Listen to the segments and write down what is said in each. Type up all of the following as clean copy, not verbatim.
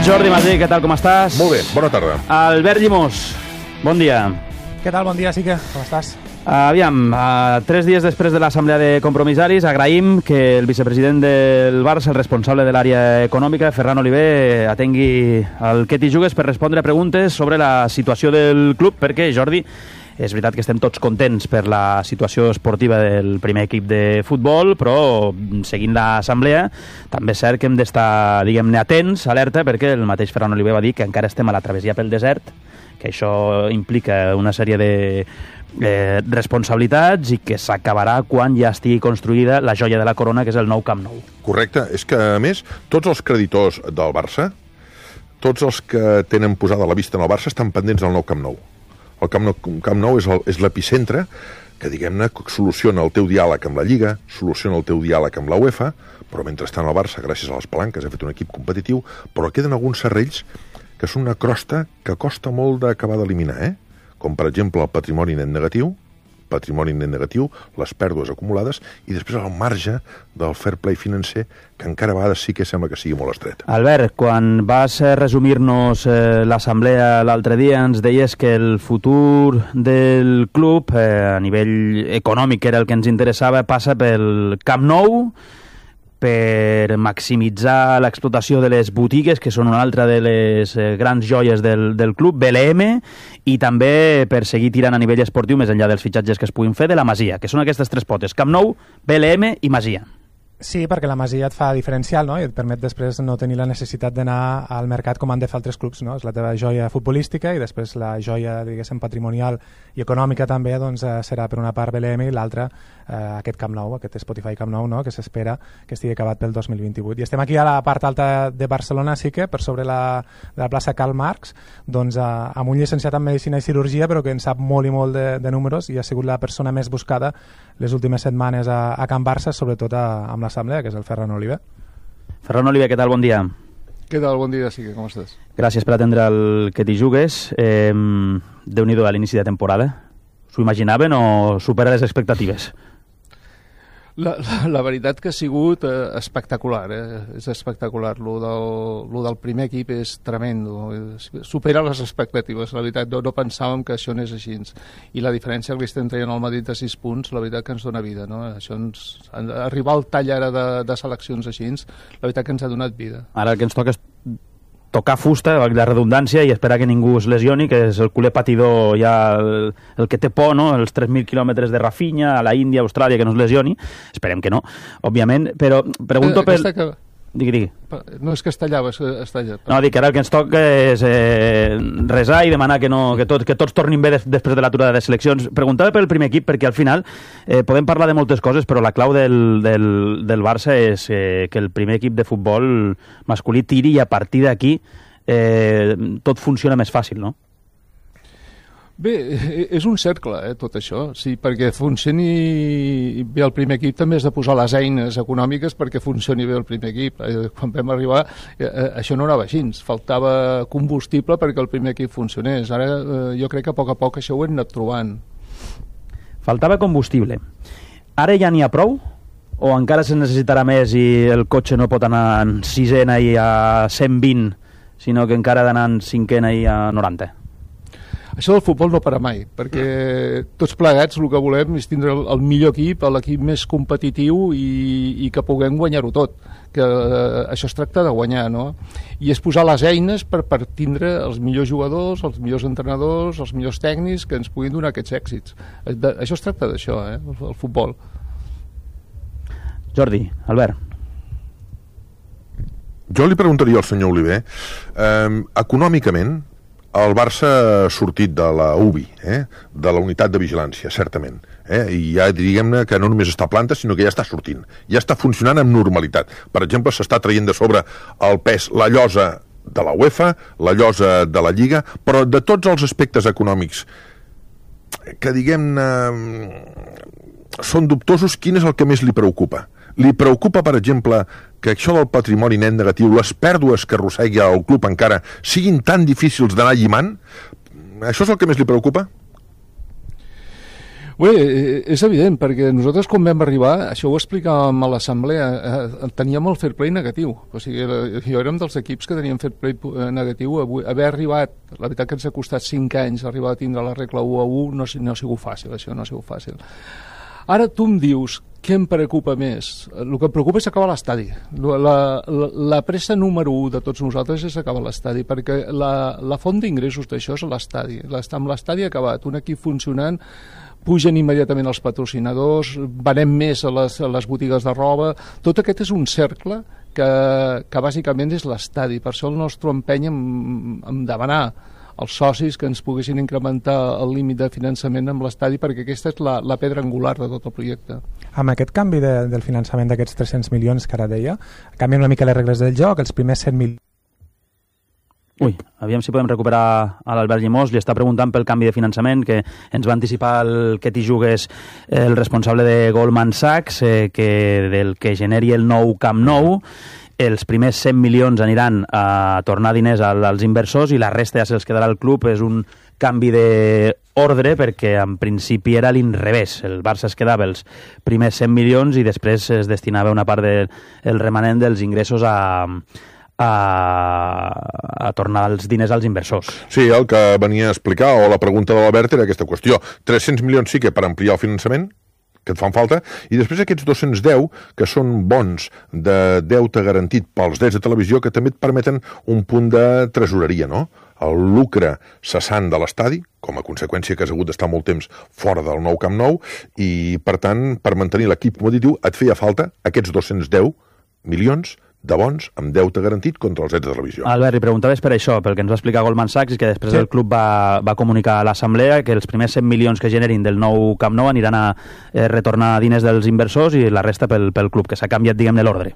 Jordi Masí, què tal, com estàs? Molt bé, bona tarda. Albert Llimós, bon dia. Què tal, bon dia, Sique, com estàs? Aviam, 3 dies després de l'assemblea de compromissaris, agraïm que el vicepresident del Barça, el responsable de l'àrea econòmica, Ferran Oliver, atengui el Que t'hi jugues per respondre a preguntes sobre la situació del club, perquè, Jordi, és veritat que estem tots contents per la situació esportiva del primer equip de futbol, però seguint l'assemblea també és cert que hem d'estar, diguem-ne, atents, alerta, perquè el mateix Ferran Oliver va dir que encara estem a la travessia pel desert, que això implica una sèrie de responsabilitats i que s'acabarà quan ja estigui construïda la joia de la corona, que és el nou Camp Nou. Correcte, és que a més tots els creditors del Barça, tots els que tenen posada la vista en el Barça estan pendents del nou Camp Nou. El Camp Nou és l'epicentre que, diguem-ne, soluciona el teu diàleg amb la Lliga, soluciona el teu diàleg amb la UEFA, però mentrestant el Barça, gràcies a les palanques, ha fet un equip competitiu, però queden alguns serrells que són una crosta que costa molt d'acabar d'eliminar, com per exemple el patrimoni net negatiu, les pèrdues acumulades i després el marge del fair play financer, que encara a vegades sí que sembla que sigui molt estret. Albert, quan vas resumir-nos l'assemblea l'altre dia, ens deies que el futur del club, a nivell econòmic, que era el que ens interessava, passa pel Camp Nou, per maximitzar l'explotació de les botigues, que són una altra de les grans joies del club, BLM, i també per seguir tirant a nivell esportiu, més enllà dels fitxatges que es puguin fer, de la Masia, que són aquestes 3 potes, Camp Nou, BLM i Masia. Sí, perquè la Masia et fa diferencial, no? I et permet després no tenir la necessitat d'anar al mercat com han de fer altres clubs, no? És la teva joia futbolística i després la joia, diguéssim, patrimonial i econòmica també, doncs, serà per una part BLM i l'altra aquest Camp Nou, aquest Spotify Camp Nou, no? Que s'espera que estigui acabat pel 2028. I estem aquí a la part alta de Barcelona, sí que, per sobre de la plaça Karl Marx, doncs, amb un llicenciat en Medicina i Cirurgia, però que en sap molt i molt de números i ha sigut la persona més buscada les últimes setmanes a Can Barça, sobretot amb l'assemblea, que és el Ferran Oliver. Ferran Oliver, què tal? Bon dia. Què tal? Bon dia, sí, com estàs? Gràcies per atendre el Que t'hi jugues. Déu-n'hi-do a l'inici de temporada. S'ho imaginaven o supera les expectatives? La veritat que ha sigut espectacular, és espectacular. Lo del primer equip és tremendo, supera les expectatives. La veritat, no pensàvem que això anés així. I la diferència que li estem traient al Madrid de 6 punts, la veritat que ens dona vida, no? Això arribar al tall ara de seleccions així, la veritat que ens ha donat vida. Ara el que ens toca és tocar fusta, la redundància, i esperar que ningú es lesioni, que és el culer patidor ja el que té por, no? Els 3.000 quilòmetres de Rafinha a la Índia, a Austràlia, que no es lesioni. Esperem que no, òbviament, però pregunto per... Digui. No és que es tallava, es talla. No, dic que ara el que ens toca és resar i demanar que tots tornin bé després de l'aturada de seleccions. Preguntava pel primer equip, perquè al final podem parlar de moltes coses, però la clau del Barça és que el primer equip de futbol masculí tiri i a partir d'aquí tot funciona més fàcil, no? Bé, és un cercle, tot això, sí, perquè funcioni bé el primer equip també has de posar les eines econòmiques perquè funcioni bé el primer equip. Quan vam arribar això no anava així, faltava combustible perquè el primer equip funcionés. Ara jo crec que a poc això ho hem anat trobant. Faltava combustible. Ara ja n'hi ha prou? O encara se necessitarà més i el cotxe no pot anar en sisena i a 120, sinó que encara ha d'anar en cinquena i a 90? Això del futbol no para mai, perquè tots plegats el que volem és tindre el millor equip, l'equip més competitiu i que puguem guanyar-ho tot, que això es tracta de guanyar, no? I és posar les eines per tindre els millors jugadors, els millors entrenadors, els millors tècnics que ens puguin donar aquests èxits. Això es tracta d'això, el futbol. Jordi, Albert. Jo li preguntaria al senyor Oliver, econòmicament, el Barça ha sortit de la UBI, de la unitat de vigilància, certament. I ja diguem-ne que no només està a planta, sinó que ja està sortint. Ja està funcionant amb normalitat. Per exemple, s'està traient de sobre el pes, la llosa de la UEFA, la llosa de la Lliga, però de tots els aspectes econòmics que, diguem-ne, són dubtosos, quin és el que més li preocupa? Li preocupa, per exemple, que això del patrimoni net negatiu, les pèrdues que arrossegui el club encara, siguin tan difícils d'anar llimant? Això és el que més li preocupa? Bé, és evident, perquè nosaltres quan vam arribar, això ho explicàvem a l'assemblea, teníem el fair play negatiu. O sigui, jo érem dels equips que teníem fair play negatiu. Haver arribat, la veritat que ens ha costat 5 anys arribar a tindre la regla 1-1, no ha sigut fàcil, això no ha sigut fàcil. Ara tu em dius, què em preocupa més? El que em preocupa és acabar l'estadi. La pressa número 1 de tots nosaltres és acabar l'estadi, perquè la font d'ingressos d'això és l'estadi. Amb l'estadi acabat, un equip funcionant, pugen immediatament els patrocinadors, venem més a les botigues de roba. Tot aquest és un cercle que bàsicament és l'estadi. Per això el nostre empeny em demanar els socis que ens poguessin incrementar el límit de finançament amb l'estadi, perquè aquesta és la pedra angular de tot el projecte. Amb aquest canvi del finançament d'aquests 300 milions que ara deia, canvien una mica les regles del joc, els primers 100 milions... Ui, aviam si podem recuperar a l'Albert Llimós. Li està preguntant pel canvi de finançament que ens va anticipar el Ketty Jugues, el responsable de Goldman Sachs, que del que generi el nou Camp Nou, els primers 100 milions aniran a tornar diners als inversors i la resta ja se'ls quedarà al club. És un canvi d'ordre perquè en principi era l'inrevés. El Barça es quedava els primers 100 milions i després es destinava una part del remanent dels ingressos a tornar els diners als inversors. Sí, el que venia a explicar, o la pregunta de l'Albert era aquesta qüestió. 300 milions sí que per ampliar el finançament, que et fan falta, i després aquests 210 que són bons de deute garantit pels drets de televisió que també et permeten un punt de tresoreria, no? El lucre cessant de l'estadi, com a conseqüència que has hagut d'estar molt temps fora del nou Camp Nou, i per tant, per mantenir l'equip competitiu et feia falta aquests 210 milions de bons amb deute garantit contra els drets de televisió. Albert, li preguntaves per això, pel que ens va explicar Goldman Sachs, que després el club va comunicar a l'assemblea que els primers 100 milions que generin del nou Camp Nou aniran a retornar diners dels inversors i la resta pel club, que s'ha canviat, diguem-ne, l'ordre.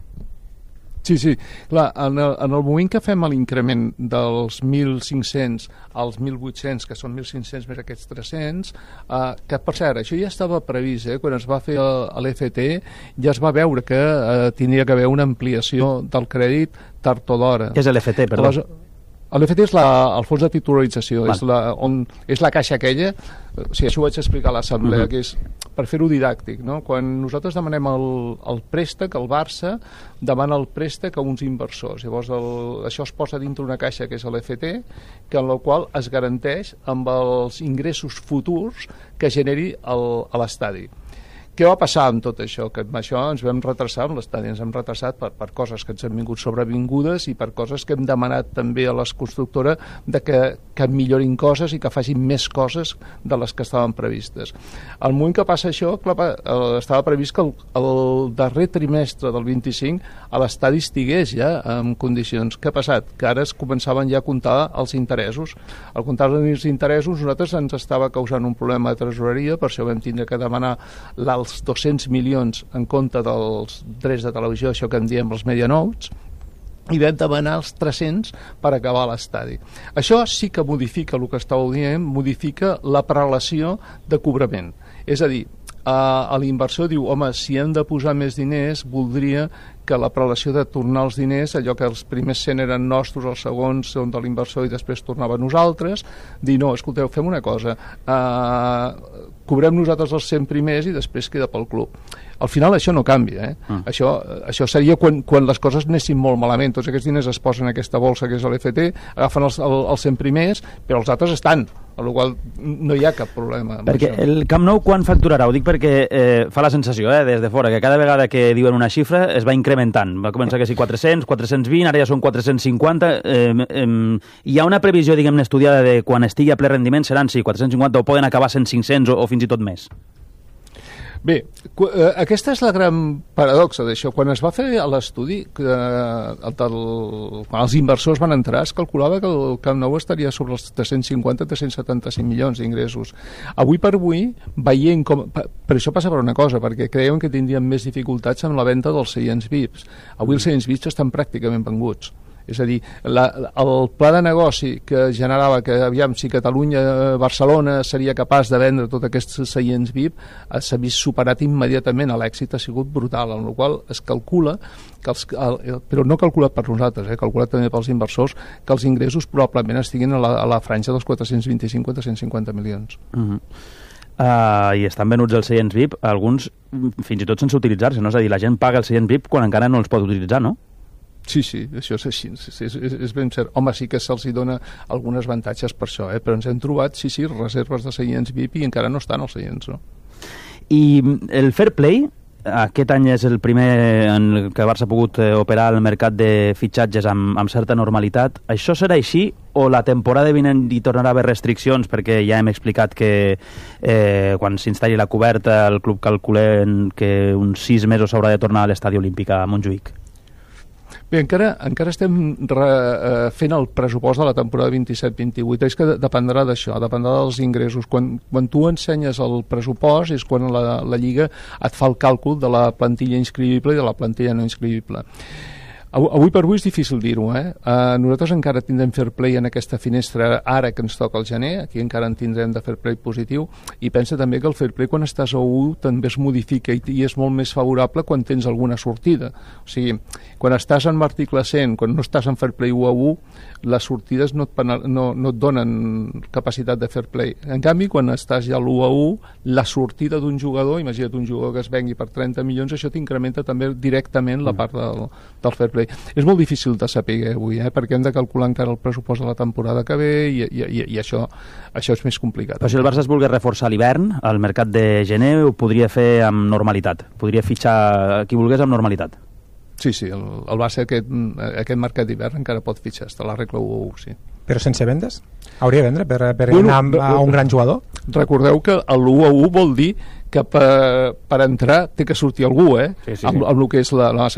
Sí. Clar, en el moment que fem l'increment dels 1.500 als 1.800, que són 1.500 més aquests 300, que per cert, això ja estava previst, quan es va fer l'FT, ja es va veure que tindria que haver una ampliació del crèdit tard o d'hora. Què és l'FT, perdó? L'FT és el fons de titularització, és la caixa aquella, això ho vaig explicar a l'assemblea, que és per fer-ho didàctic, no? Quan nosaltres demanem el préstec, el Barça demana el préstec a uns inversors, llavors això es posa dintre una caixa que és l'FT, que en la qual es garanteix amb els ingressos futurs que generi a l'estadi. Què va passar amb tot això? Que amb això ens vam retrasar, amb l'estadi ens hem retrasat per coses que ens han vingut sobrevingudes i per coses que hem demanat també a les constructores de que millorin coses i que facin més coses de les que estaven previstes. Al moment que passa això, clar, estava previst que el darrer trimestre del 25 a l'estadi estigués ja en condicions. Què ha passat? Que ara es començaven ja a comptar els interessos. Al comptar els interessos nosaltres ens estava causant un problema de tresoreria, per això vam tindre que demanar els 200 milions en compte dels drets de televisió, això que en diem els media notes, i vam demanar els 300 per acabar l'estadi. Això sí que modifica el que estàveu dient, modifica la prelació de cobrament. És a dir, l'inversor diu, home, si hem de posar més diners, voldria que la prelació de tornar els diners, allò que els primers 100 eren nostres, els segons són de l'inversor i després tornava a nosaltres, dir, no, escolteu, fem una cosa, cobrem nosaltres els 100 primers i després queda pel club. Al final això no canvia, Això seria quan les coses anessin molt malament. Tots aquests diners es posen en aquesta bolsa que és l'FT, agafen els 100 primers, però els altres estan, amb la qual no hi ha cap problema. Perquè el Camp Nou quan facturarà? Ho dic perquè fa la sensació, des de fora, que cada vegada que diuen una xifra es va incrementant. Va començar que sí 400, 420, ara ja són 450. Hi ha una previsió, diguem-ne, estudiada de quan estigui a ple rendiment seran, sí, 450 o poden acabar sent 500 o fins i tot més? Bé, aquesta és la gran paradoxa d'això. Quan es va fer l'estudi, quan els inversors van entrar, es calculava que el Camp Nou estaria sobre els 350-375 milions d'ingressos. Avui per avui, veient com... Per això passa per una cosa, perquè creiem que tindríem més dificultats amb la venda dels seients VIPs. Avui els seients VIPs estan pràcticament venguts. És a dir, el pla de negoci que generava que, aviam, si Barcelona seria capaç de vendre tots aquests seients VIP, s'ha vist superat immediatament. L'èxit ha sigut brutal, amb la qual es calcula, però no calculat per nosaltres, calculat també pels inversors, que els ingressos probablement estiguin a la franja dels 425-450 milions. i estan venuts els seients VIP, alguns fins i tot sense utilitzar-se, no? És a dir, la gent paga els seients VIP quan encara no els pot utilitzar, no? Sí, això és així, és ben cert. Home, sí que se'ls dona algunes avantatges per això, però ens hem trobat, reserves de seients VIP i encara no estan els seients, no? I el Fair Play, aquest any és el primer en què el Barça ha pogut operar al mercat de fitxatges amb certa normalitat. Això serà així o la temporada vinent hi tornarà a haver restriccions? Perquè ja hem explicat que quan s'instal·li la coberta el club calculem que uns 6 mesos s'haurà de tornar a l'estadi olímpic a Montjuïc. Bé, encara estem fent el pressupost de la temporada 27-28. És que dependrà d'això, dependrà dels ingressos. Quan tu ensenyes el pressupost és quan la Lliga et fa el càlcul de la plantilla inscrivible i de la plantilla no inscrivible. Avui per avui és difícil dir-ho, nosaltres encara tindrem fair play en aquesta finestra ara que ens toca el gener, aquí encara en tindrem de fair play positiu, i pensa també que el fair play quan estàs a 1 també es modifica i és molt més favorable quan tens alguna sortida. O sigui, quan estàs en l'article 100, quan no estàs en fair play 1 a 1, les sortides no et donen capacitat de fair play. En canvi, quan estàs ja a l'1 a 1, la sortida d'un jugador, imagina't un jugador que es vengui per 30 milions, això t'incrementa també directament la part del fair play. És molt difícil de saber avui, perquè hem de calcular encara el pressupost de la temporada que ve i això és més complicat. Però si el Barça es volgués reforçar a l'hivern, al mercat de gener ho podria fer amb normalitat, podria fitxar qui volgués amb normalitat. Sí, el Barça aquest mercat d'hivern encara pot fitxar, està la regla 1-1, sí. Però sense vendes? Hauria de vendre per anar a un gran jugador? Recordeu que l'1-1 vol dir que per entrar té que sortir algú, Sí. Amb el que és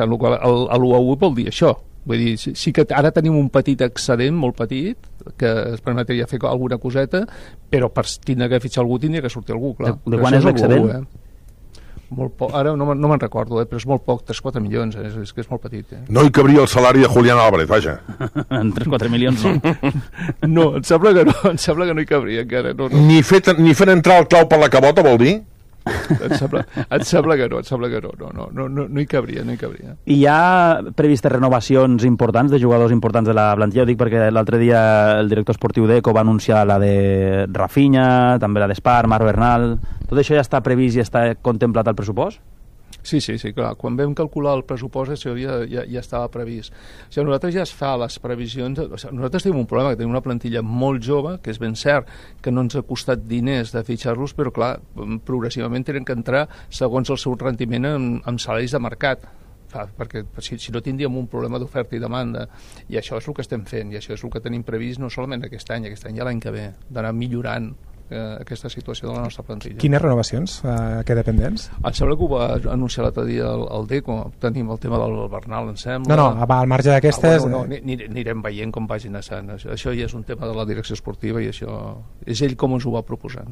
l'1-1 vol dir això. Vull dir, sí que ara tenim un petit excedent, molt petit, que es permetria fer alguna coseta, però per tindre que fitxar algú tindria que sortir algú, clar. De quan és l'excedent? Molt poc, ara no me'n recordo, però és molt poc, 3-4 milions, és que és molt petit. No hi cabria el salari de Julián Álvarez, vaja. En 3-4 milions no. No, em sembla que no hi cabria encara. No. Ni fent entrar el clau per la cabota, vol dir? Em sembla que no. No hi cabria. I hi ha previstes renovacions importants de jugadors importants de la plantilla? Ho dic perquè l'altre dia el director esportiu d'Eco va anunciar la de Rafinha, també la d'Espar, Marc Bernal. Tot això ja està previst i està contemplat al pressupost? Sí, clar. Quan vam calcular el pressupost això ja estava previst. O sigui, nosaltres ja es fa les previsions... O sigui, nosaltres tenim un problema, que tenim una plantilla molt jove, que és ben cert que no ens ha costat diners de fitxar-los, però clar, progressivament tenen que entrar segons el seu rendiment amb salaris de mercat. Perquè si no tindríem un problema d'oferta i demanda, i això és el que estem fent, i això és el que tenim previst no solament aquest any i l'any que ve, d'anar millorant aquesta situació de la nostra plantilla. Quines renovacions? Que dependents? Em sembla que ho va anunciar l'altre dia el DECO. Tenim el tema del Bernal, em sembla. No, al marge d'aquestes... Anirem veient com vagin assant. Això ja és un tema de la direcció esportiva i això és ell com ens ho va proposant.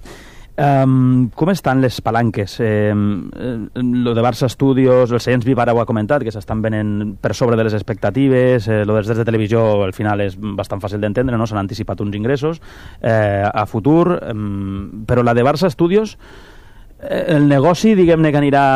Com estan les palanques? Lo de Barça Studios, el Seients VIP ara ho ha comentat, que s'estan venent per sobre de les expectatives, lo dels drets de televisió al final és bastant fàcil d'entendre, no? S'han anticipat uns ingressos a futur, però la de Barça Studios, el negoci, diguem-ne, que anirà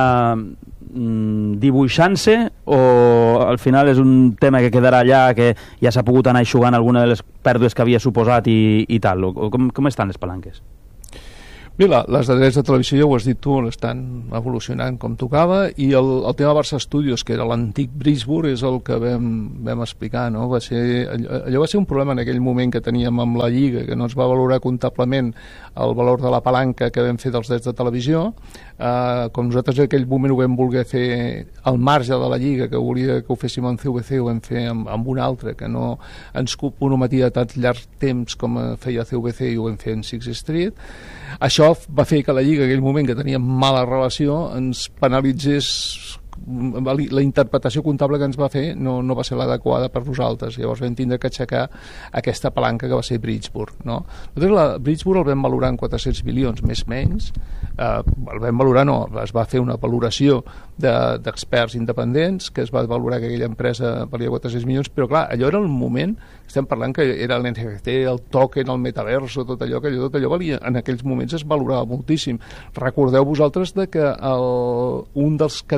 dibuixant-se o al final és un tema que quedarà allà, que ja s'ha pogut anar eixugant alguna de les pèrdues que havia suposat i tal? Com estan les palanques? Bé, les de drets de televisió, ja ho has dit tu, estan evolucionant com tocava, i el tema Barça Studios, que era l'antic Bridgeport, és el que vam explicar, no? Allò va ser un problema en aquell moment que teníem amb la Lliga, que no ens va valorar comptablement el valor de la palanca que vam fer dels drets de televisió. Com nosaltres en aquell moment ho vam voler fer al marge de la Lliga, que volia que ho féssim en CVC, ho vam fer amb un altre, que no ens comprometia de tant llarg temps com feia CVC, i ho vam fer en Sixth Street. Això va fer que la Lliga, en aquell moment que teníem mala relació, ens penalitzés. La interpretació comptable que ens va fer no va ser l'adequada per nosaltres. Llavors vam tindre que aixecar aquesta palanca que va ser Bridgeport, no? Nosaltres Bridgeport el vam valorar en 400 milions, més menys. El vam valorar, no, es va fer una valoració d'experts independents, que es va valorar que aquella empresa valia 400 milions, però clar, allò era el moment, estem parlant que era l'NFT, el token, el metaverso, tot allò valia, en aquells moments es valorava moltíssim. Recordeu vosaltres que un dels candidats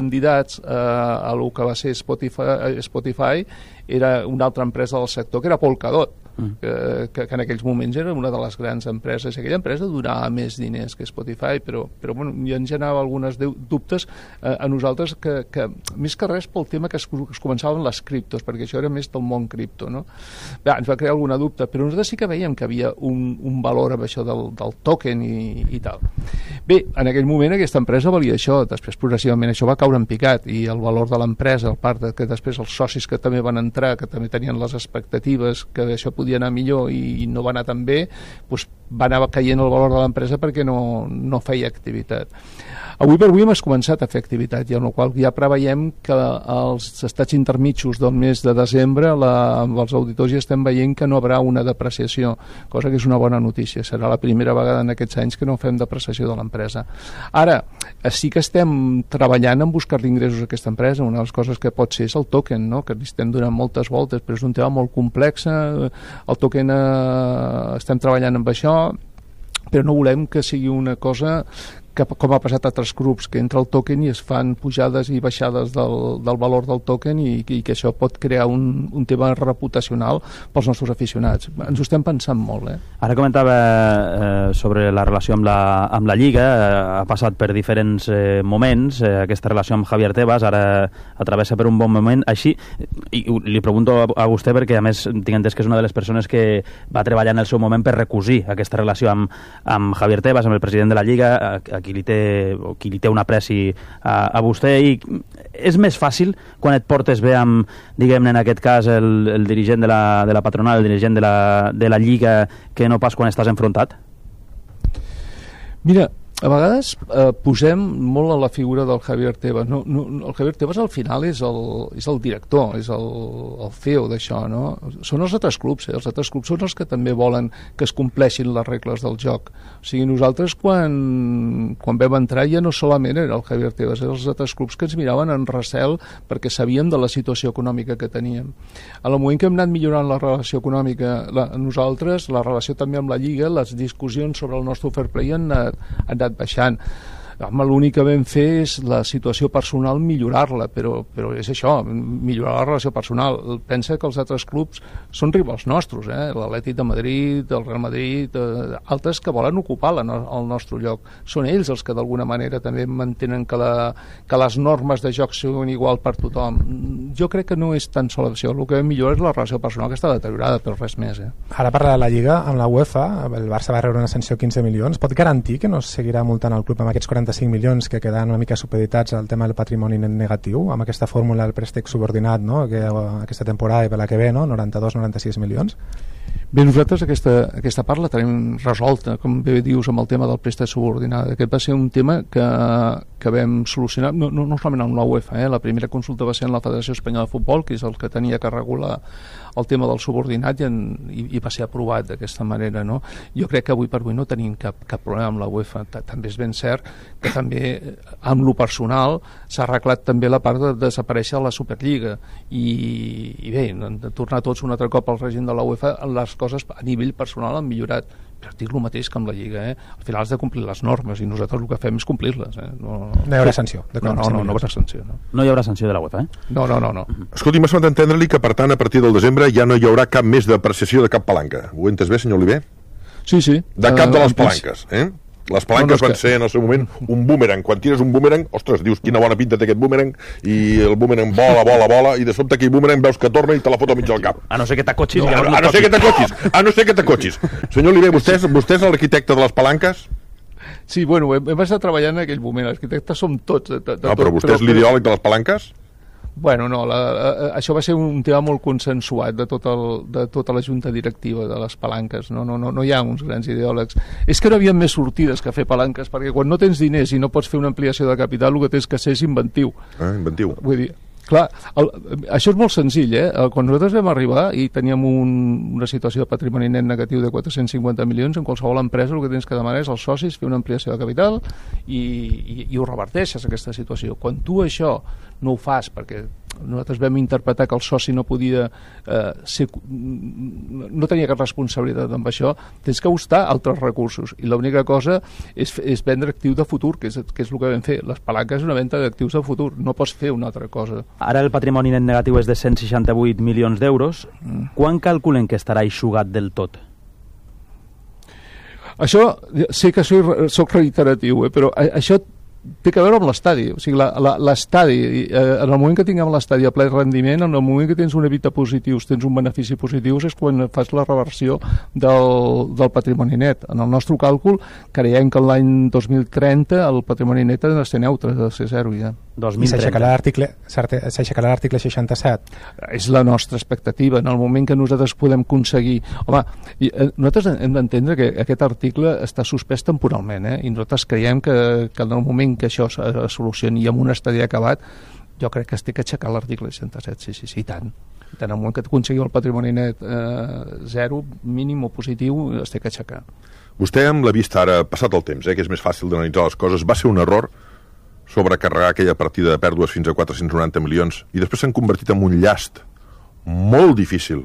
associats a el que va ser Spotify era una altra empresa del sector, que era Polkadot, que en aquells moments era una de les grans empreses. Aquella empresa donava més diners que Spotify, però bueno, ja ens generava algunes dubtes a nosaltres, que més que res pel tema que es començaven les criptos, perquè això era més del món cripto, no? Bé, ens va crear alguna dubte, però nosaltres sí que veiem que havia un valor amb això del token i tal. Bé, en aquell moment aquesta empresa valia això, després progressivament això va caure en picat, i el valor de l'empresa, el part que després els socis que també van entrar, que també tenien les expectatives que això podia anar millor i no va anar tan bé, doncs va anar caient el valor de l'empresa perquè no feia activitat. Avui per avui hem començat a fer activitat, i amb la qual ja preveiem que els estats intermitjos del mes de desembre amb els auditors ja estem veient que no haurà una depreciació, cosa que és una bona notícia. Serà la primera vegada en aquests anys que no fem depreciació de l'empresa. Ara, sí que estem treballant en buscar ingressos a aquesta empresa. Una de les coses que pot ser és el token, no? Que li estem donant moltes voltes, però és un tema molt complex. El token estem treballant amb això, però no volem que sigui una cosa que, com ha passat a altres grups, que entra el token i es fan pujades i baixades del valor del token, i que això pot crear un tema reputacional pels nostres aficionats. Ens ho estem pensant molt, Ara comentava sobre la relació amb la Lliga, ha passat per diferents moments, aquesta relació amb Javier Tebas, ara atravessa per un bon moment, així, i li pregunto a vostè perquè a més tinc entès que és una de les persones que va treballar en el seu moment per recosir aquesta relació amb Javier Tebas, amb el president de la Lliga, qui li té un apreci a vostè, i és més fàcil quan et portes bé amb, diguem-ne, en aquest cas el dirigent de la patronal, el dirigent de la Lliga, que no pas quan estàs enfrontat? Mira, a vegades posem molt a la figura del Javier Tebas. El Javier Tebas al final és el director, és el CEO d'això, no? Són els altres clubs, els altres clubs són els que també volen que es compleixin les regles del joc. O sigui, nosaltres quan vam entrar ja no solament era el Javier Tebas, eren els altres clubs que ens miraven en recel perquè sabíem de la situació econòmica que teníem. Al moment que hem anat millorant la relació econòmica, nosaltres, la relació també amb la Lliga, les discussions sobre el nostre fair play han anat baixant. L'únic que vam fer és la situació personal millorar-la, però és això, millorar la relació personal. Pensa que els altres clubs són rivals nostres, l'Atlètic de Madrid, el Real Madrid, altres que volen ocupar el nostre lloc. Són ells els que d'alguna manera també mantenen que les normes de joc siguin igual per tothom. Jo crec que no és tan sol això, el que millora és la relació personal, que està deteriorada, però res més. Ara parla de la Lliga, amb la UEFA, el Barça va rebre una sanció de 15 milions. Pot garantir que no es seguirà multant el club amb aquests 45 milions que quedaran una mica supeditats al tema del patrimoni negatiu, amb aquesta fórmula del préstec subordinat, no? Que aquesta temporada i per la que ve, no? 92-96 milions? Bé, nosaltres aquesta part la tenim resolta, com bé dius, amb el tema del préstec subordinat. Aquest va ser un tema que vam solucionar, no solament amb la UEFA, la primera consulta va ser en la Federació Espanyola de Futbol, que és el que tenia que regular el tema del subordinat, i va ser aprovat d'aquesta manera, no? Jo crec que avui per avui no tenim cap problema amb la UEFA. També és ben cert que també amb lo personal s'ha arreglat també la part de desaparèixer la Superliga, i bé, de tornar tots un altre cop al règim de la UEFA, les coses a nivell personal han millorat, però dic el mateix que amb la Lliga, al final has de complir les normes, i nosaltres el que fem és complir-les. No hi haurà sanció? No haurà sanció. No hi haurà sanció de la UEFA, No. Escolti, m'ha semblat entendre-li que, per tant, a partir del desembre ja no hi haurà cap més depreciació de cap palanca. Ho he entès bé, senyor Oliver? Sí. De cap de les palanques, Les palanques van ser en el seu moment un boomerang. Quan tires un boomerang, ostres, dius quina bona pinta té aquest boomerang, i el boomerang vola, i de sobte aquell boomerang veus que torna i te la fot al mig del cap. A no ser que t'acotxis. A no ser que t'acotxis. Senyor Oliver, vostè és l'arquitecte de les palanques? Sí, bueno, hem estat treballant en aquell moment. Arquitectes som tots. Però vostè és l'ideòleg de les palanques? Bueno, no, això va ser un tema molt consensuat de tota la junta directiva de les palanques. No hi ha uns grans ideòlegs. És que no hi havia més sortides que fer palanques, perquè quan no tens diners i no pots fer una ampliació de capital, el que tens que ser és inventiu. Inventiu. Vull dir, clar, això és molt senzill, Quan nosaltres vam arribar i teníem una situació de patrimoni net negatiu de 450 milions, en qualsevol empresa el que tens que demanar és als socis fer una ampliació de capital i ho reverteixes, aquesta situació. Quan tu això no ho fas perquè nosaltres vam interpretar que el soci no podia no tenia cap responsabilitat amb això, tens que buscar altres recursos, i l'única cosa és vendre actiu de futur, que és el que vam fer. Les palanques és una venda d'actius de futur, no pots fer una altra cosa. Ara el patrimoni net negatiu és de 168 milions d'euros. Quan calculen que estarà eixugat del tot? Això, sé que soc reiteratiu, però això té a veure amb l'estadi. O sigui, l'estadi, en el moment que tinguem l'estadi a ple rendiment, en el moment que tens un EBITDA positiu, tens un benefici positiu, és quan fas la reversió del patrimoni net. En el nostre càlcul, creiem que l'any 2030 el patrimoni net ha de ser neutre, ha de ser zero ja. 2030. I s'aixecarà l'article 67. És la nostra expectativa. En el moment que nosaltres podem aconseguir... Home, nosaltres hem d'entendre que aquest article està suspès temporalment, i nosaltres creiem que en el moment que això es solucioni i amb un estadi acabat, jo crec que es té que aixecar l'article 67, sí, i tant. En el moment que aconseguim el patrimoni net zero, mínim o positiu, es té que aixecar. Vostè, amb la vista ara, passat el temps, que és més fàcil d'analitzar les coses, va ser un error sobrecarregar aquella partida de pèrdues fins a 490 milions i després s'han convertit en un llast molt difícil,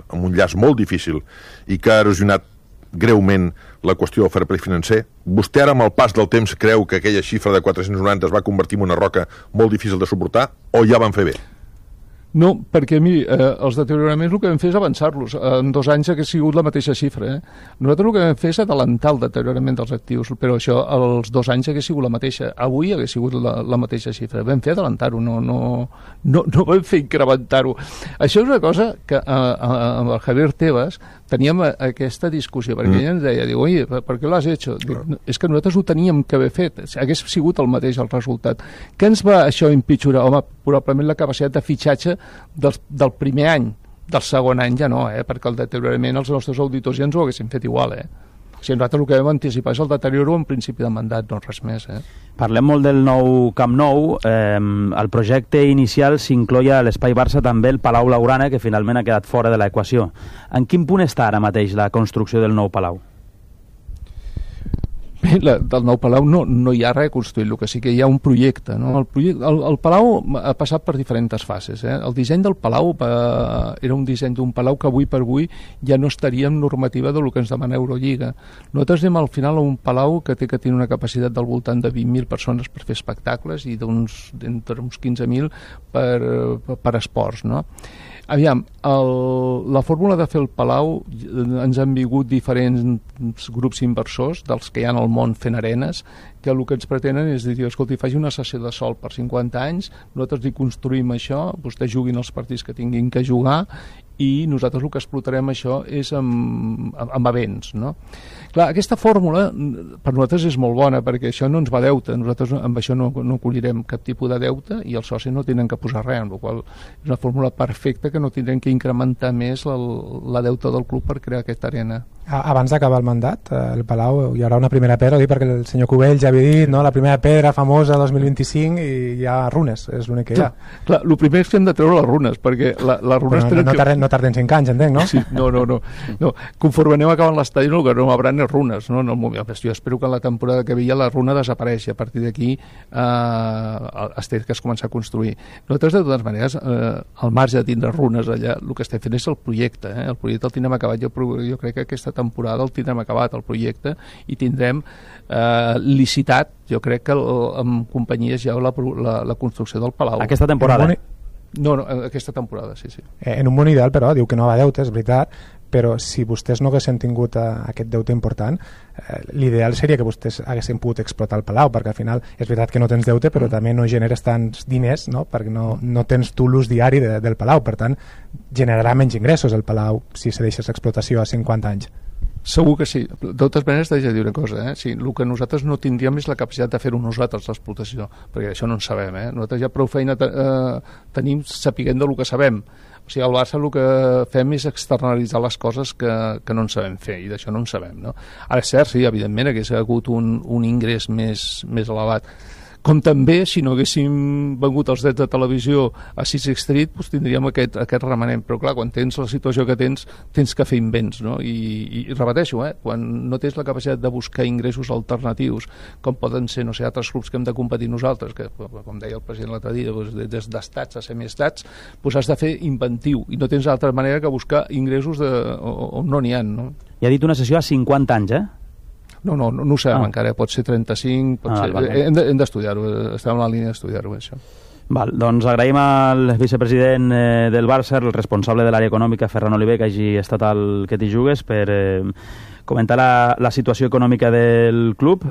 i que ha erosionat greument la qüestió del fair play financer. Vostè ara, amb el pas del temps, creu que aquella xifra de 490 es va convertir en una roca molt difícil de suportar, o ja van fer bé? No, perquè a mi els deterioraments el que vam fer és avançar-los. En 2 anys ha sigut la mateixa xifra. Nosaltres el que vam fer és adelantar el deteriorament dels actius, però això als 2 anys hagués sigut la mateixa. Avui hagués sigut la mateixa xifra. Vam fer adelantar-ho, no vam fer incrementar-ho. Això és una cosa que amb el Javier Tebas teníem aquesta discussió, perquè ell ens deia, diu, oye, ¿per què lo has hecho? Dic, és que nosaltres ho teníem que haver fet, hagués sigut el mateix el resultat. Què ens va això empitjorar? Home, probablement la capacitat de fitxatge del primer any. Del segon any ja no, perquè el deteriorament els nostres auditors ja ens ho haguessin fet igual, O sigui, nosaltres el que vam anticipar és el deterioro en principi de mandat, no res més, Parlem molt del nou Camp Nou. Al projecte inicial s'incloia a l'Espai Barça també el Palau Blaugrana, que finalment ha quedat fora de l'equació. En quin punt està ara mateix la construcció del nou Palau? Bé, del nou Palau no hi ha res construït, el que sí que hi ha un projecte, no? El Palau ha passat per diferents fases. El disseny del Palau era un disseny d'un Palau que avui per avui ja no estaria en normativa del que ens demana Eurolliga. Nosaltres anem al final a un Palau que té que tenir una capacitat del voltant de 20.000 persones per fer espectacles i d'entre uns 15.000 per esports, no? Aviam, la fórmula de fer el Palau ens han vingut diferents grups inversors, dels que hi ha al món fent arenes, que el que ens pretenen és dir, escolti, faci una sessió de sol per 50 anys, nosaltres li construïm això, vostès juguin els partits que tinguin que jugar i nosaltres el que explotarem això és amb events, no? Clar, aquesta fórmula per nosaltres és molt bona perquè això no ens va deute, nosaltres amb això no collirem cap tipus de deute i els socis no tenen que posar res, amb la qual és una fórmula perfecta que no tindrem que incrementar més la deuta del club per crear aquesta arena. Abans d'acabar el mandat, el Palau hi haurà una primera pedra, perquè el senyor Cubell ja havia dit, no? La primera pedra famosa 2025 i hi ha runes, és l'únic que hi ha. Clar, el primer és que hem de treure les runes, perquè les runes... No tarden 5 anys, entenc, no? Sí, no. Conforme anem acabant l'estadi, el que no hauran és runes, no? Jo espero que en la temporada que ve ja la runa desapareixi, a partir d'aquí es té que es començar a construir. Nosaltres, de totes maneres, al marge de tindre runes allà, el que estem fent és el projecte, El projecte el tindrem acabat, jo crec que aquesta temporada el tindrem acabat, el projecte, i tindrem licitat, jo crec que amb companyies ja la construcció del Palau. Aquesta temporada? No, aquesta temporada, sí. En un món ideal, però, diu que no va deute, és veritat, però si vostès no haguessin tingut aquest deute important, l'ideal seria que vostès haguessin pogut explotar el Palau, perquè al final és veritat que no tens deute, però també no generes tants diners, no? Perquè no tens tu l'ús diari del Palau, per tant generarà menys ingressos el Palau si se deixes l'explotació a 50 anys. Segur que sí. De totes maneres, t'haig de dir una cosa, Sí, el que nosaltres no tindríem és la capacitat de fer-ho nosaltres, l'explotació, perquè això no en sabem, Nosaltres ja prou feina tenim sapiguent del que sabem. O sigui, al Barça el que fem és externalitzar les coses que no en sabem fer, i d'això no en sabem, no? Ara és cert, sí, evidentment hagués hagut un ingrés més elevat. Com també, si no haguéssim vengut els drets de televisió a Six Street, doncs tindríem aquest remanent. Però clar, quan tens la situació que tens que fer invents, no? I repeteixo, quan no tens la capacitat de buscar ingressos alternatius, com poden ser, no sé, altres clubs que hem de competir nosaltres, que, com deia el president l'altre dia, des d'estats a semiestats, doncs has de fer inventiu, i no tens altra manera que buscar ingressos on no n'hi ha, no? I ha dit una sessió a 50 anys, No ho sabem encara, pot ser 35, pot ser... Vale. Hem d'estudiar-ho, estem en la línia d'estudiar-ho, això. Val, doncs agraïm al vicepresident del Barça, el responsable de l'àrea econòmica, Ferran Oliver, que hagi estat al Que t'hi jugues per comentar la situació econòmica del club.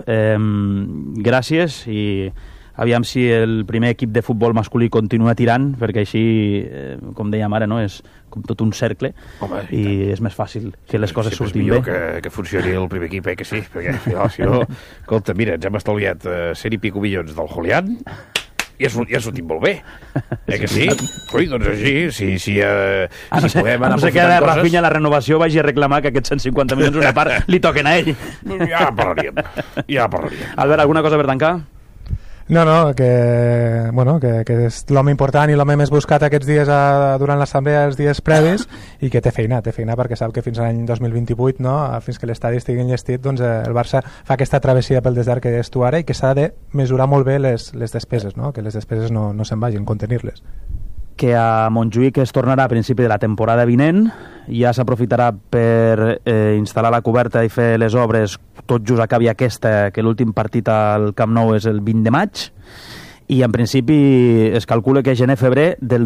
Gràcies i aviam si el primer equip de futbol masculí continua tirant, perquè així, com dèiem ara, no, és com tot un cercle. Home, i és més fàcil que les coses surtin bé. És millor que funcioni el primer equip, que sí, perquè si no, escolta, mira, ens hem estalviat 100 i pico milions del Julián i ha sortit molt bé. Que sí? Ui, doncs així, si podem anar aprofitant coses... Rafinha la renovació vagi a reclamar que aquests 150 milions una part li toquen a ell. Ja parlaríem. Albert, alguna cosa per tancar? No, que és l'home important i l'home més buscat aquests dies durant l'assemblea, els dies previs, i que té feina perquè sap que fins a l'any 2028, no, fins que l'estadi estigui enllestit, doncs el Barça fa aquesta travessia pel desert que és tu ara, i que s'ha de mesurar molt bé les despeses, no? Que les despeses no se'n vagin, contenir-les. Que a Montjuïc es tornarà a principi de la temporada vinent, ja s'aprofitarà per instal·lar la coberta i fer les obres tot just acabi aquesta, que l'últim partit al Camp Nou és el 20 de maig, i en principi es calcula que gener-febrer del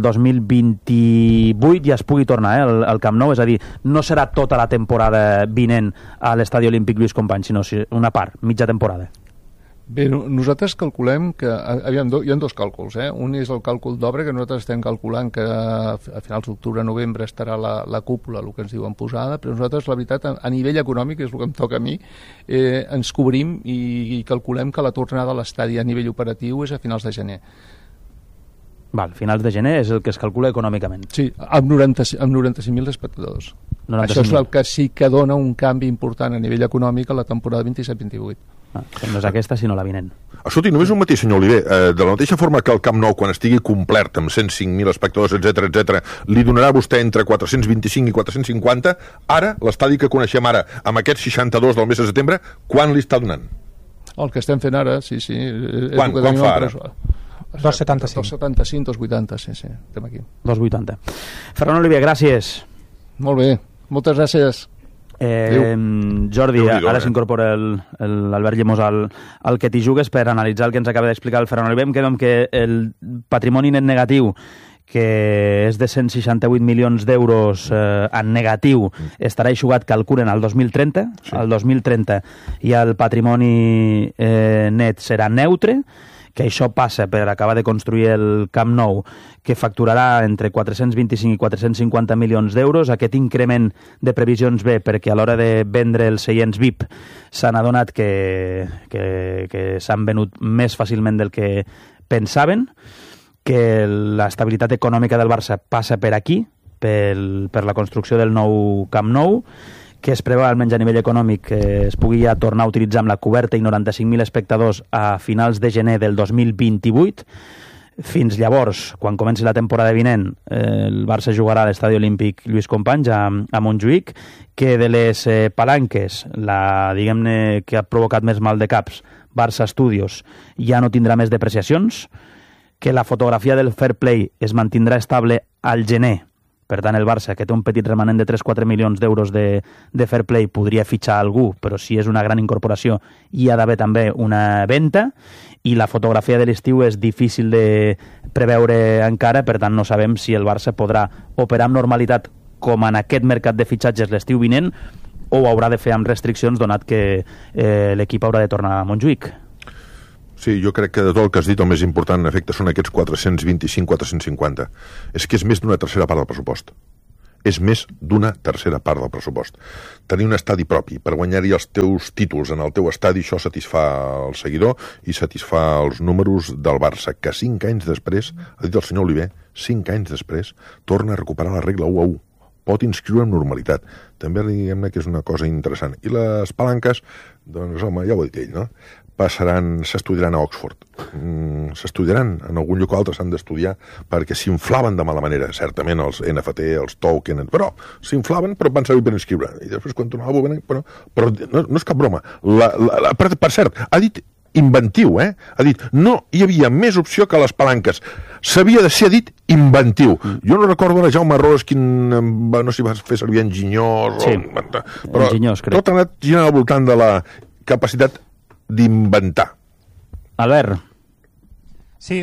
2028 ja es pugui tornar al Camp Nou, és a dir, no serà tota la temporada vinent a l'Estadi Olímpic Lluís Companys, sinó una part, mitja temporada. Bé, nosaltres calculem que... Aviam, hi ha dos càlculs, Un és el càlcul d'obra, que nosaltres estem calculant que a finals d'octubre-novembre estarà la cúpula, el que ens diuen posada, però nosaltres, la veritat, a nivell econòmic, és el que em toca a mi, ens cobrim i calculem que la tornada a l'estadi a nivell operatiu és a finals de gener. Val, finals de gener és el que es calcula econòmicament. Sí, amb 95.000 espectadors. Això és el que sí que dona un canvi important a nivell econòmic a la temporada 27-28. No és aquesta, sinó la vinent. Escolti, només un mateix, senyor Oliver. De la mateixa forma que el Camp Nou, quan estigui complert amb 105.000 espectadors, etc, li donarà a vostè entre 425 i 450, ara, l'estadi que coneixem ara, amb aquests 62 del mes de setembre, quan li està donant? El que estem fent ara, sí. Quan fa ara? 2,75. 2,75, 2,80, sí, estem aquí. 2,80. Ferran Oliver, gràcies. Molt bé, moltes gràcies. Jordi, ara s'incorpora l'Albert Llemós al Que t'hi jugues per analitzar el que ens acaba d'explicar el Ferran Oliver. Em quedo amb que el patrimoni net negatiu, que és de 168 milions d'euros en negatiu, estarà eixugat, calculen, al 2030. Sí. Al 2030 i el patrimoni net serà neutre, que això passa per acabar de construir el Camp Nou, que facturarà entre 425 i 450 milions d'euros. Aquest increment de previsions ve perquè a l'hora de vendre els seients VIP s'han adonat que s'han venut més fàcilment del que pensaven, que l'estabilitat econòmica del Barça passa per aquí, per la construcció del nou Camp Nou, que es preveu, almenys a nivell econòmic, que es pugui ja tornar a utilitzar amb la coberta i 95.000 espectadors a finals de gener del 2028. Fins llavors, quan comenci la temporada vinent, el Barça jugarà a l'Estadi Olímpic Lluís Companys a Montjuïc, que de les palanques, diguem-ne que ha provocat més mal de caps, Barça Studios, ja no tindrà més depreciacions, que la fotografia del fair play es mantindrà estable al gener. Per tant, el Barça, que té un petit remanent de 3-4 milions d'euros de fair play, podria fitxar algú, però si és una gran incorporació hi ha d'haver també una venda, i la fotografia de l'estiu és difícil de preveure encara, per tant no sabem si el Barça podrà operar amb normalitat com en aquest mercat de fitxatges l'estiu vinent, o ho haurà de fer amb restriccions, donat que l'equip haurà de tornar a Montjuïc. Sí, jo crec que de tot el que has dit el més important en efecte són aquests 425-450. És que és més d'una tercera part del pressupost. És més d'una tercera part del pressupost. Tenir un estadi propi per guanyar-hi els teus títols en el teu estadi, això satisfà el seguidor i satisfà els números del Barça, que 5 anys després, ha dit el senyor Oliver, 5 anys després, torna a recuperar la regla 1-1. pot inscriure amb normalitat. També diguem-ne que és una cosa interessant. I les palanques, doncs home, ja ho ha dit ell, no? S'estudiaran a Oxford. S'estudiaran, en algun lloc o altre s'han d'estudiar, perquè s'inflaven de mala manera, certament els NFT, els token, però s'inflaven, però van servir per inscriure. I després quan tornava a però no és cap broma. Per cert, ha dit inventiu, Ha dit, no hi havia més opció que les palanques. S'havia de ser dit inventiu. Jo no recordo ara Jaume Ros, no sé si va fer servir enginyós, sí, però enginyós, crec. Tot ha anat girant al voltant de la capacitat d'inventar. Albert. Sí,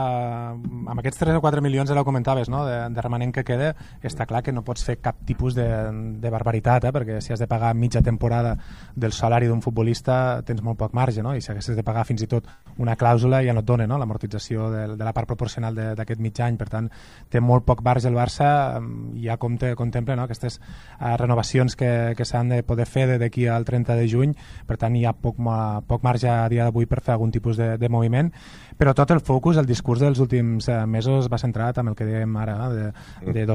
amb aquests 3 o 4 milions, ara ho comentaves, no? de remanent que queda, està clar que no pots fer cap tipus de barbaritat, perquè si has de pagar mitja temporada del salari d'un futbolista tens molt poc marge, no? I si haguessis de pagar fins i tot una clàusula ja no et dona, no? L'amortització de la part proporcional d'aquest mig any. Per tant, té molt poc marge el Barça, ja contempla, no? Aquestes renovacions que s'han de poder fer d'aquí al 30 de juny, per tant hi ha poc marge a dia d'avui per fer algun tipus de moviment, però tot el focus, el discurs dels últims mesos va centrat en el que dèiem ara, de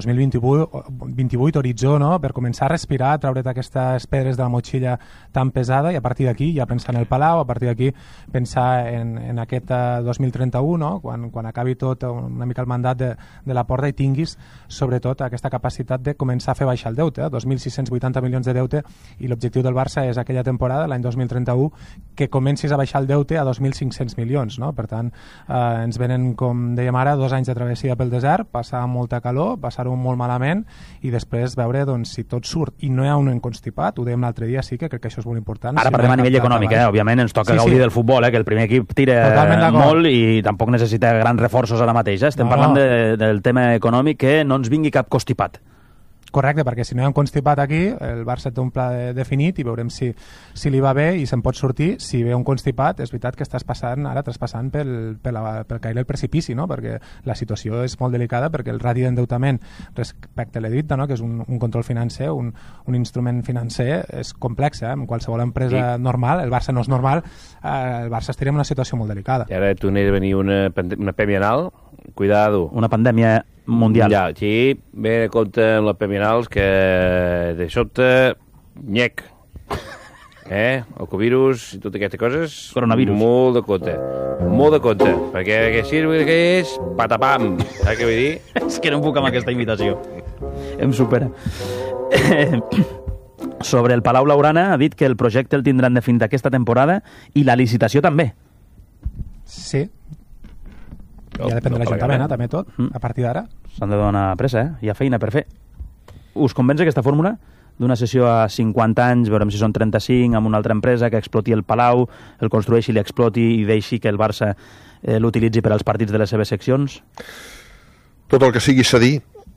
2028, horitzó, no? Per començar a respirar, treure't aquestes pedres de la motxilla tan pesada i a partir d'aquí ja pensar en el Palau, a partir d'aquí pensar en aquest 2031, no? Quan acabi tot una mica el mandat de la Porta i tinguis sobretot aquesta capacitat de començar a fer baixar el deute, 2.680 milions de deute, i l'objectiu del Barça és aquella temporada, l'any 2031, que comencis a baixar el deute a 2.500 milions, no? Per tant, ens venen, com dèiem ara, 2 anys de travessia pel desert, passar molta calor, passar-ho molt malament i després veure si tot surt i no hi ha un enconstipat. Ho dèiem l'altre dia, sí, que crec que això és molt important. Ara parlem a nivell econòmic, òbviament ens toca gaudir del futbol, que el primer equip tira molt i tampoc necessita grans reforços ara mateix. Estem parlant del tema econòmic, que no ens vingui cap constipat. Correcte, perquè si no hi ha un constipat aquí, el Barça té un pla definit i veurem si li va bé i se'n pot sortir. Si ve un constipat, és veritat que estàs traspassant pel caire el precipici, no? Perquè la situació és molt delicada, perquè el radi d'endeutament respecte a l'EDIT, no? Que és un control financer, un instrument financer, és complex, en qualsevol empresa normal. El Barça no és normal, el Barça estaria en una situació molt delicada. I ara tu n'hi de venir una pemianal, cuidado. Una pandèmia mundial. Sí, ve de compte amb la pemianals que de sobte nyec. El covirus i totes aquestes coses. Coronavirus. Molt de compte. Perquè que sirve que és patapam. Saps què vull dir? És que no em puc amb aquesta invitació. Em supera. Sobre el Palau Blaugrana ha dit que el projecte el tindran definit aquesta temporada i la licitació també. Sí. Ja depèn de l'Ajuntament, també tot, a partir d'ara. S'han de donar pressa, Hi ha feina per fer. Us convenç aquesta fórmula d'una sessió a 50 anys, veurem si són 35, amb una altra empresa que exploti el Palau, el construeixi, l'exploti i deixi que el Barça l'utilitzi per als partits de les seves seccions? Tot el que sigui cedir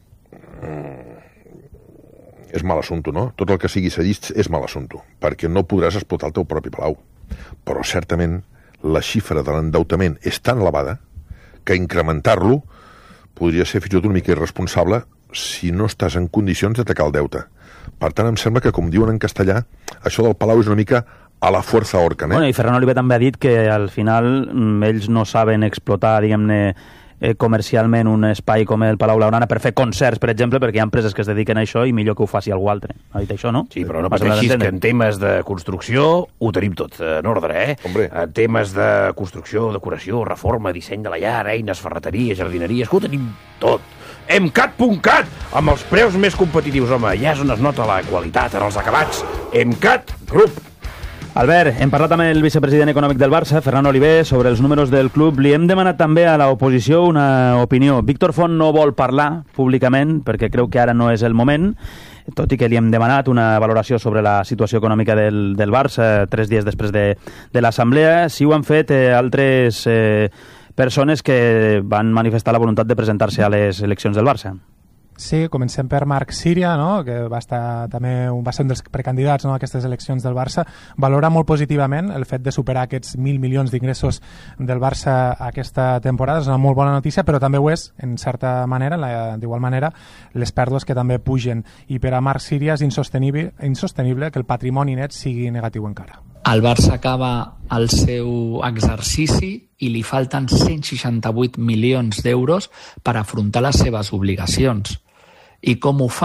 és mal assumpte, no? Tot el que sigui cedit és mal assumpte, perquè no podràs explotar el teu propi Palau. Però certament la xifra de l'endeutament és tan elevada que incrementar-lo podria ser fins i tot una mica irresponsable si no estàs en condicions d'atacar el deute. Per tant, em sembla que, com diuen en castellà, això del Palau és una mica a la fuerza Orcan. Bueno, i Ferran Oliver també ha dit que al final ells no saben explotar, diguem-ne, comercialment un espai com el Palau Blaugrana per fer concerts, per exemple, perquè hi ha empreses que es dediquen a això i millor que ho faci algú altre. Ha dit això, no? Sí, però no pateixis que en temes de construcció ho tenim tot en ordre, Hombre. En temes de construcció, decoració, reforma, disseny de la llar, eines, ferreteria, jardineria, ho tenim tot. Emcat.cat, amb els preus més competitius, home, ja és on es nota la qualitat en els acabats. Emcat Group. Albert, hem parlat amb el vicepresident econòmic del Barça, Ferran Oliver, sobre els números del club. Li hem demanat també a l'oposició una opinió. Víctor Font no vol parlar públicament perquè creu que ara no és el moment, tot i que li hem demanat una valoració sobre la situació econòmica del Barça 3 dies després de l'assemblea. Sí ho han fet altres persones que van manifestar la voluntat de presentar-se a les eleccions del Barça. Sí, comencem per Marc Síria, no? Que va ser un dels precandidats, no? a aquestes eleccions del Barça. Valora molt positivament el fet de superar aquests 1.000 milions d'ingressos del Barça aquesta temporada. És una molt bona notícia, però també ho és, en certa manera, d'igual manera, les pèrdues que també pugen. I per a Marc Síria és insostenible que el patrimoni net sigui negatiu encara. El Barça acaba el seu exercici i li falten 168 milions d'euros per afrontar les seves obligacions. I com ho fa?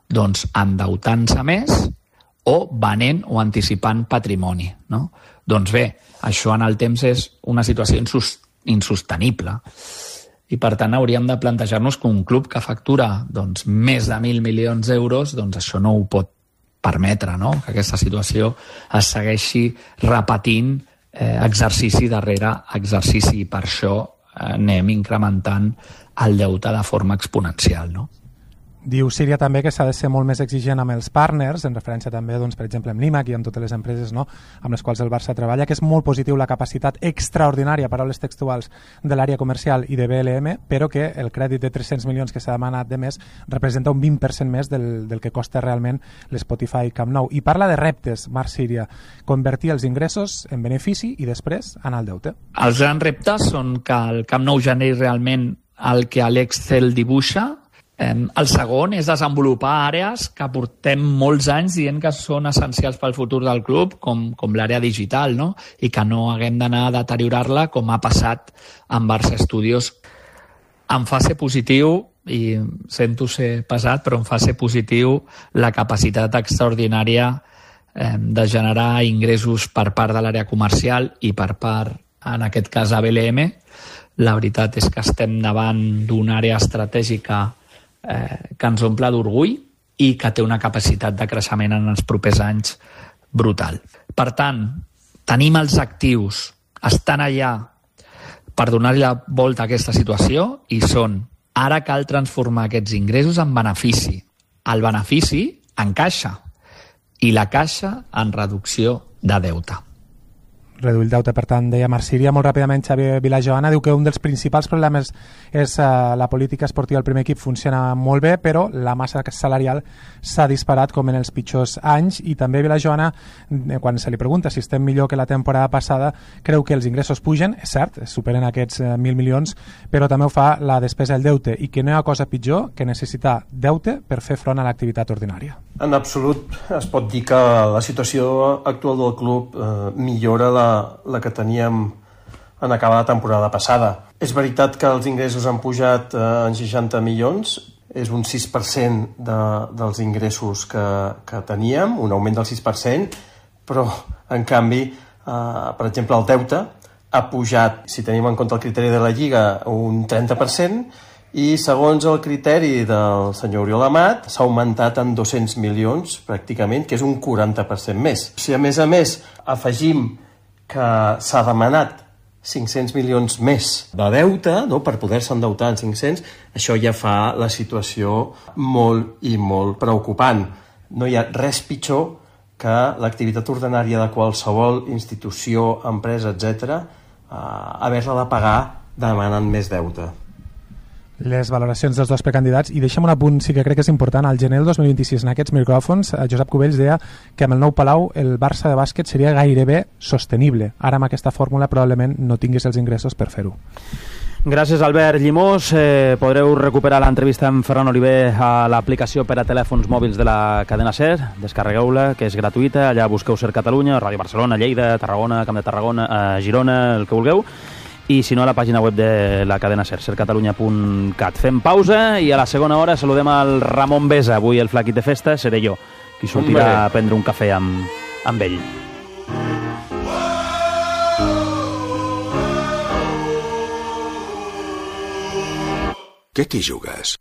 Doncs endeutant-se més o venent o anticipant patrimoni, no? Doncs bé, això en el temps és una situació insostenible. I per tant hauríem de plantejar-nos que un club que factura doncs, més de 1.000 milions d'euros, doncs això no ho pot permetre, no? Que aquesta situació es segueixi repetint exercici darrere exercici, i per això anem incrementant el deute de forma exponencial, no? Diu Síria també que s'ha de ser molt més exigent amb els partners, en referència també, doncs, per exemple, amb l'IMAC i amb totes les empreses, no?, amb les quals el Barça treballa, que és molt positiu la capacitat extraordinària, paraules textuals, de l'àrea comercial i de BLM, però que el crèdit de 300 milions que s'ha demanat de més representa un 20% més del que costa realment l'Spotify Camp Nou. I parla de reptes, Marc Síria, convertir els ingressos en benefici i després anar al deute. Els grans reptes són que el Camp Nou generi realment el que l'Excel dibuixa. El segon és desenvolupar àrees que portem molts anys dient que són essencials pel futur del club, com l'àrea digital, no? I que no haguem d'anar a deteriorar-la com ha passat amb Barça Studios. Em fa ser positiu, i sento ser pesat, però em fa ser positiu la capacitat extraordinària de generar ingressos per part de l'àrea comercial i per part, en aquest cas, a BLM. La veritat és que estem davant d'una àrea estratègica que ens omple d'orgull i que té una capacitat de creixement en els propers anys brutal. Per tant, tenim els actius, estan allà per donar-li la volta a aquesta situació, i són, ara cal transformar aquests ingressos en benefici. El benefici en caixa i la caixa en reducció de deute. Reduir el deute, per tant, deia Marc Síria. Molt ràpidament, Xavier Vilajoana diu que un dels principals problemes és la política esportiva del primer equip funciona molt bé, però la massa salarial s'ha disparat com en els pitjors anys, i també Vilajoana, quan se li pregunta si estem millor que la temporada passada, creu que els ingressos pugen, és cert, superen aquests 1.000 milions, però també ho fa la despesa del deute, i que no hi ha cosa pitjor que necessitar deute per fer front a l'activitat ordinària. En absolut es pot dir que la situació actual del club millora la que teníem en acabar la temporada passada. És veritat que els ingressos han pujat en 60 milions, és un 6% dels ingressos que teníem, un augment del 6%, però en canvi, per exemple, el deute ha pujat, si tenim en compte el criteri de la Lliga, un 30%, i segons el criteri del senyor Oriol Amat s'ha augmentat en 200 milions pràcticament, que és un 40% més. Si a més afegim que s'ha demanat 500 milions més de deute, no, per poder-se endeutar en 500, això ja fa la situació molt i molt preocupant. No hi ha res pitjor que l'activitat ordinària de qualsevol institució, empresa, etc., haver-la de pagar demanant més deute. Les valoracions dels dos precandidats, i deixa'm un apunt, sí que crec que és important. Al gener del 2026, en aquests micròfons, Josep Cubells deia que amb el nou Palau el Barça de bàsquet seria gairebé sostenible. Ara amb aquesta fórmula probablement no tinguis els ingressos per fer-ho. Gràcies, Albert Llimós. Podreu recuperar l'entrevista amb Ferran Oliver a l'aplicació per a telèfons mòbils de la cadena SER. Descarregueu-la, que és gratuïta. Allà busqueu SER Catalunya, Ràdio Barcelona, Lleida, Tarragona, Camp de Tarragona, Girona, el que vulgueu. I si no, a la pàgina web de la cadena SER, sercatalunya.cat. Fem pausa i a la segona hora saludem al Ramon Besa. Avui el flaquit de festa seré jo, qui sortirà a prendre un cafè amb ell. Què t'hi jugues?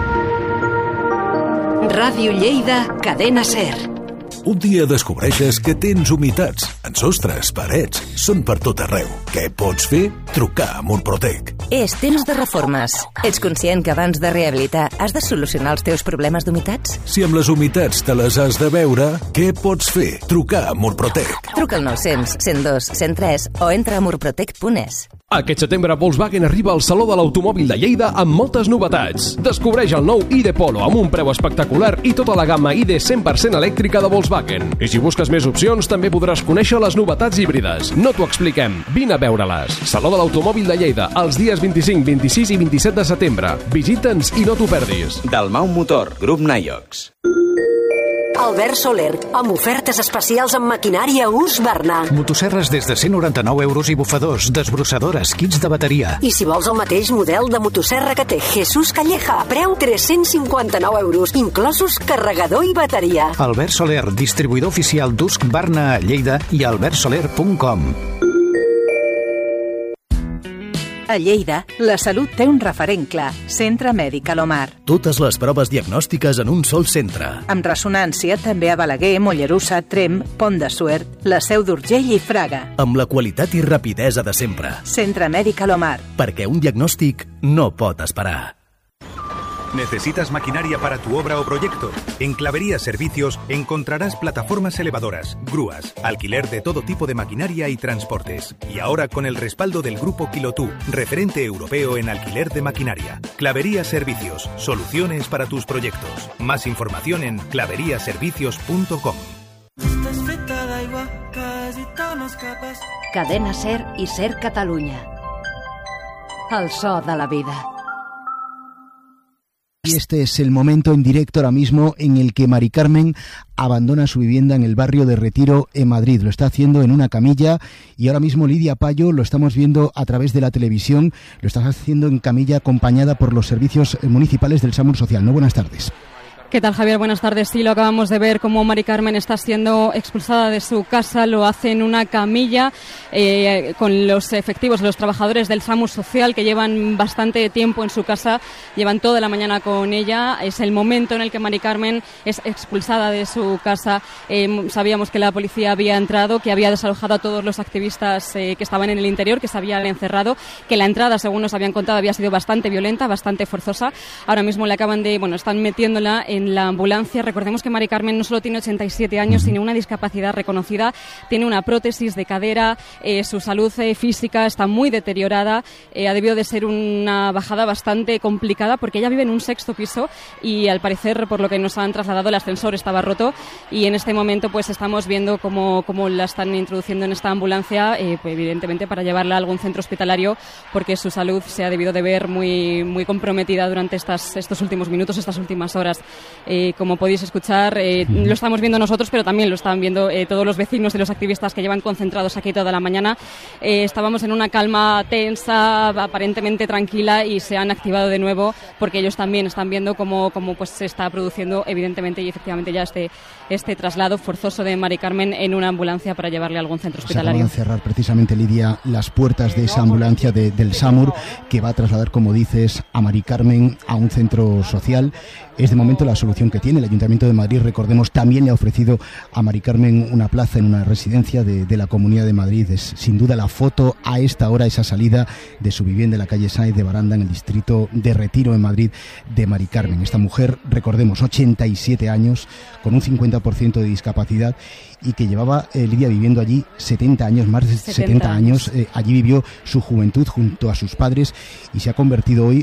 Ràdio Lleida, cadena SER. Un dia descobreixes que tens humitats en sostres, parets, són per tot arreu. Què pots fer? Trucar a Murprotec. És temps de reformes. Ets conscient que abans de rehabilitar has de solucionar els teus problemes d'humitats? Si amb les humitats te les has de veure, què pots fer? Trucar a Murprotec. Truca al 900 102 103 o entra a murprotec.es. Aquest setembre Volkswagen arriba al Saló de l'Automòbil de Lleida amb moltes novetats. Descobreix el nou ID Polo amb un preu espectacular i tota la gamma ID 100% elèctrica de Volkswagen. I si busques més opcions, també podràs conèixer les novetats híbrides. No t'ho expliquem, vine a veure-les. Saló de l'Automòbil de Lleida, els dies 25, 26 i 27 de setembre. Visita'ns i no t'ho perdis. Dalmau Motor, Grup Naiox. Albert Soler, amb ofertes especials en maquinària Husqvarna. Motosserres des de 199 euros i bufadors, desbrossadores, kits de bateria. I si vols el mateix model de motosserra que té Jesús Calleja, preu 359 euros, inclosos carregador i bateria. Albert Soler, distribuïdor oficial d'Husqvarna a Lleida i albertsoler.com. A Lleida, la salut té un referent clar, Centre Mèdic Alomar. Totes les proves diagnòstiques en un sol centre. Amb ressonància també a Balaguer, Mollerussa, Tremp, Pont de Suert, la Seu d'Urgell i Fraga. Amb la qualitat i rapidesa de sempre. Centre Mèdic Alomar. Perquè un diagnòstic no pot esperar. ¿Necesitas maquinaria para tu obra o proyecto? En Clavería Servicios encontrarás plataformas elevadoras, grúas, alquiler de todo tipo de maquinaria y transportes. Y ahora con el respaldo del Grupo Quilotú, referente europeo en alquiler de maquinaria. Clavería Servicios, soluciones para tus proyectos. Más información en claveriaservicios.com. Cadena SER i SER Catalunya. El so de la vida. Y este es el momento en directo ahora mismo en el que Mari Carmen abandona su vivienda en el barrio de Retiro en Madrid. Lo está haciendo en una camilla y ahora mismo Lidia Payo lo estamos viendo a través de la televisión. Lo está haciendo en camilla acompañada por los servicios municipales del SAMUR Social. ¿No? Buenas tardes. ¿Qué tal, Javier? Buenas tardes. Sí, lo acabamos de ver cómo Mari Carmen está siendo expulsada de su casa. Lo hace en una camilla con los efectivos, los trabajadores del SAMUR Social que llevan bastante tiempo en su casa, llevan toda la mañana con ella. Es el momento en el que Mari Carmen es expulsada de su casa. Sabíamos que la policía había entrado, que había desalojado a todos los activistas que estaban en el interior, que se habían encerrado, que la entrada, según nos habían contado, había sido bastante violenta, bastante forzosa. Ahora mismo le acaban de, están metiéndola en la ambulancia. Recordemos que Mari Carmen no solo tiene 87 años, tiene una discapacidad reconocida, tiene una prótesis de cadera, su salud física está muy deteriorada, ha debido de ser una bajada bastante complicada porque ella vive en un 6º piso y al parecer, por lo que nos han trasladado, el ascensor estaba roto y en este momento pues estamos viendo cómo la están introduciendo en esta ambulancia, pues, evidentemente para llevarla a algún centro hospitalario porque su salud se ha debido de ver muy, muy comprometida durante estos últimos minutos, estas últimas horas. Como podéis escuchar, lo estamos viendo nosotros, pero también lo están viendo todos los vecinos y los activistas que llevan concentrados aquí toda la mañana. Estábamos en una calma tensa, aparentemente tranquila, y se han activado de nuevo porque ellos también están viendo cómo pues se está produciendo evidentemente y efectivamente ya este traslado forzoso de Mari Carmen en una ambulancia para llevarle a algún centro hospitalario. Se acaban de cerrar precisamente, Lidia, las puertas de esa ambulancia del SAMUR que va a trasladar, como dices, a Mari Carmen a un centro social. Es de momento la solución que tiene. El Ayuntamiento de Madrid, recordemos, también le ha ofrecido a Mari Carmen una plaza en una residencia de la Comunidad de Madrid. Es sin duda la foto a esta hora, esa salida de su vivienda en la calle Sáenz de Baranda, en el distrito de Retiro en Madrid, de Mari Carmen. Esta mujer, recordemos, 87 años, con un 50% de discapacidad y que llevaba, Lidia, viviendo allí 70 años, más de 70 años. Allí vivió su juventud junto a sus padres y se ha convertido hoy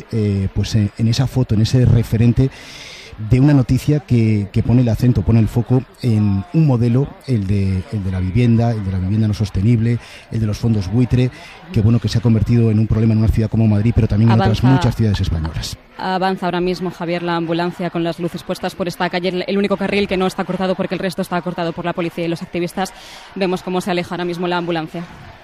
en esa foto, en ese referente de una noticia que pone el acento, pone el foco en un modelo, el de la vivienda no sostenible, el de los fondos buitre, que se ha convertido en un problema en una ciudad como Madrid, pero también en otras muchas ciudades españolas. Avanza ahora mismo, Javier, la ambulancia con las luces puestas por esta calle, el único carril que no está cortado porque el resto está cortado por la policía y los activistas. Vemos cómo se aleja ahora mismo la ambulancia.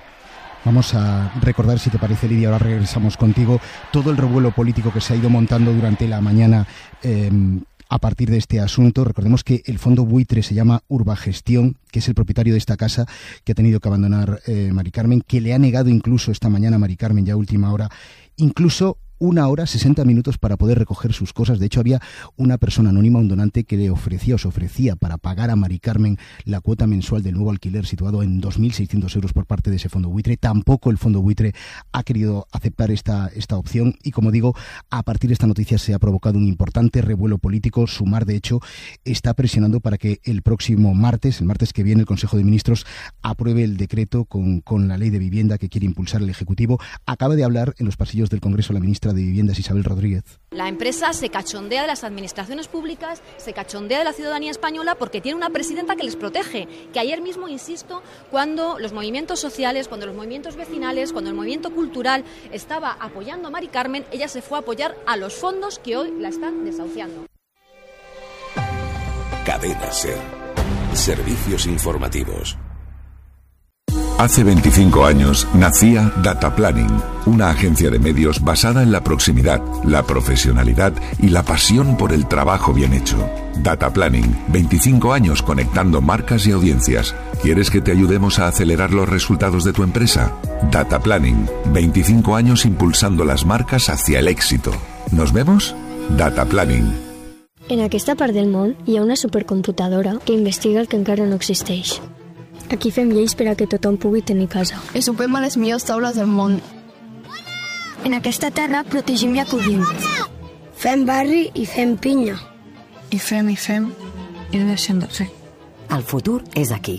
Vamos a recordar, si te parece, Lidia, ahora regresamos contigo, todo el revuelo político que se ha ido montando durante la mañana a partir de este asunto. Recordemos que el fondo buitre se llama Urbagestión, que es el propietario de esta casa que ha tenido que abandonar Mari Carmen, que le ha negado incluso esta mañana a Mari Carmen, ya a última hora, incluso 1 hora, 60 minutos para poder recoger sus cosas. De hecho, había una persona anónima, un donante, que le ofrecía para pagar a Mari Carmen la cuota mensual del nuevo alquiler situado en 2.600 euros por parte de ese fondo buitre. Tampoco el fondo buitre ha querido aceptar esta opción y, como digo, a partir de esta noticia se ha provocado un importante revuelo político. Sumar, de hecho, está presionando para que el próximo martes, el martes que viene, el Consejo de Ministros apruebe el decreto con la ley de vivienda que quiere impulsar el Ejecutivo. Acaba de hablar en los pasillos del Congreso la ministra de Viviendas, Isabel Rodríguez. La empresa se cachondea de las administraciones públicas, se cachondea de la ciudadanía española porque tiene una presidenta que les protege. Que ayer mismo, insisto, cuando los movimientos sociales, cuando los movimientos vecinales, cuando el movimiento cultural estaba apoyando a Mari Carmen, ella se fue a apoyar a los fondos que hoy la están desahuciando. Cadena SER. Servicios informativos. Hace 25 años nacía Data Planning, una agencia de medios basada en la proximidad, la profesionalidad y la pasión por el trabajo bien hecho. Data Planning, 25 años conectando marcas y audiencias. ¿Quieres que te ayudemos a acelerar los resultados de tu empresa? Data Planning, 25 años impulsando las marcas hacia el éxito. ¿Nos vemos? Data Planning. En aquesta part del món hi ha una supercomputadora que investiga el que encara no existeix. Aquí fem lleis per a que tothom pugui tenir casa. I sopem a les millors taules del món. En aquesta terra protegim i acollim. Fem barri i fem pinya. I fem, i no deixem de fer. El futur és aquí.